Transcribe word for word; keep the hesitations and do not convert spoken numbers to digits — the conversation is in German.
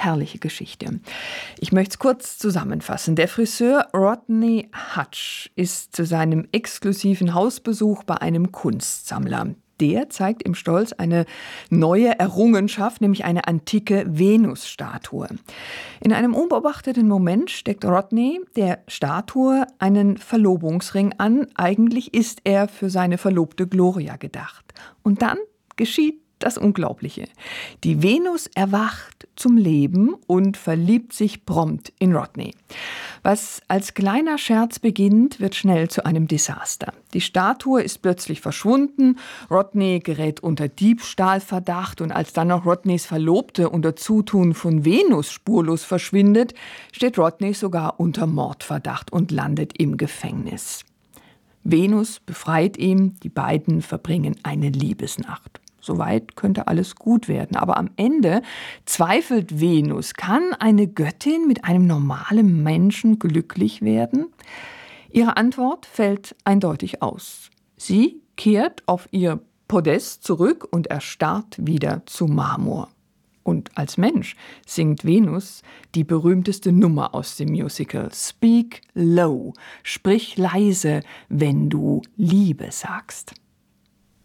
herrliche Geschichte. Ich möchte es kurz zusammenfassen. Der Friseur Rodney Hutch ist zu seinem exklusiven Hausbesuch bei einem Kunstsammler. Der zeigt im Stolz eine neue Errungenschaft, nämlich eine antike Venus-Statue. In einem unbeobachteten Moment steckt Rodney der Statue einen Verlobungsring an. Eigentlich ist er für seine Verlobte Gloria gedacht. Und dann geschieht das Unglaubliche. Die Venus erwacht zum Leben und verliebt sich prompt in Rodney. Was als kleiner Scherz beginnt, wird schnell zu einem Desaster. Die Statue ist plötzlich verschwunden, Rodney gerät unter Diebstahlverdacht und als dann noch Rodneys Verlobte unter Zutun von Venus spurlos verschwindet, steht Rodney sogar unter Mordverdacht und landet im Gefängnis. Venus befreit ihn, die beiden verbringen eine Liebesnacht. Soweit könnte alles gut werden. Aber am Ende zweifelt Venus, kann eine Göttin mit einem normalen Menschen glücklich werden? Ihre Antwort fällt eindeutig aus. Sie kehrt auf ihr Podest zurück und erstarrt wieder zu Marmor. Und als Mensch singt Venus die berühmteste Nummer aus dem Musical Speak Low, sprich leise, wenn du Liebe sagst.